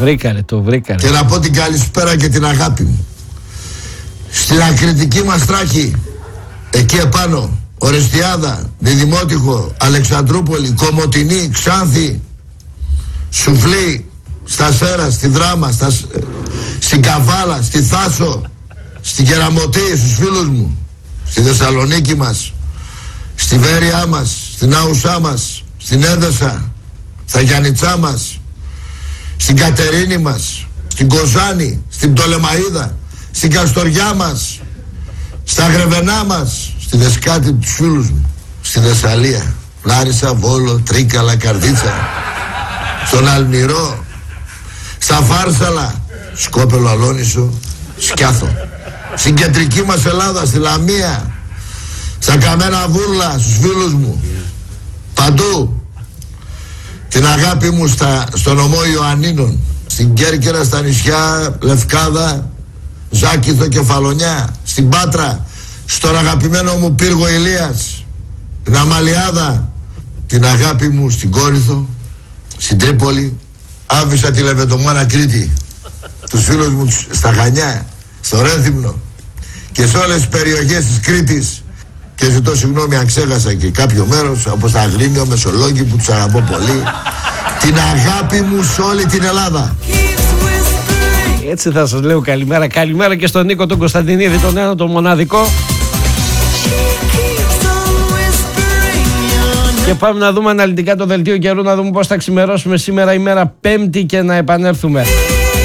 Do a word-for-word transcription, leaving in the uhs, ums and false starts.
βρήκαρε, το βρήκαρε. Και να πω την καλησπέρα και την αγάπη μου στην ακριτική μας Τράκη, εκεί επάνω, Ορεστιάδα, Διδημότυχο, Αλεξανδρούπολη, Κομοτηνή, Ξάνθη, Σουφλή, στα Σέρα, στη Δράμα, στα... στην Καβάλα, στη Θάσο, στην Κεραμωτή, στους φίλους μου, στη Θεσσαλονίκη μας, στη Βέρειά μας, στην Άουσά μας, στην Έδεσα, στα Γιαννιτσά μας, στην Κατερίνη μας, στην Κοζάνη, στην Πτολεμαΐδα, στην Καστοριά μας, στα Γρεβενά μας, στη Δεσκάτη τους φίλους μου, στη Θεσσαλία, Λάρισα, Βόλο, Τρίκαλα, Καρδίτσα, στον Αλμυρό, στα Φάρσαλα, Σκόπελο, Αλόνισο, Σκιάθο, στην κεντρική μας Ελλάδα, στη Λαμία, στα Καμένα Βούρλα, στους φίλους μου, παντού. Την αγάπη μου στα, στο νομό Ιωαννίνων, στην Κέρκυρα, στα νησιά Λευκάδα, Ζάκηθο, Κεφαλονιά, στην Πάτρα, στον αγαπημένο μου πύργο Ηλίας, την Αμαλιάδα, την αγάπη μου στην Κόρινθο, στην Τρίπολη. Άφησα τη Λεβεντομάνα Κρήτη, τους φίλους μου στα Χανιά, στο Ρέθυμνο και σε όλες τις περιοχές της Κρήτης. Και ζητώ συγγνώμη αν ξέχασα και κάποιο μέρος, όπως τα Αγρίνιο, Μεσολόγγι που τους αγαπώ πολύ. Την αγάπη μου σε όλη την Ελλάδα. Έτσι θα σας λέω καλημέρα. Καλημέρα και στον Νίκο τον Κωνσταντινίδη, τον ένα, τον μοναδικό. Και πάμε να δούμε αναλυτικά το δελτίο καιρού, να δούμε πώς θα ξημερώσουμε σήμερα ημέρα Πέμπτη και να επανέλθουμε.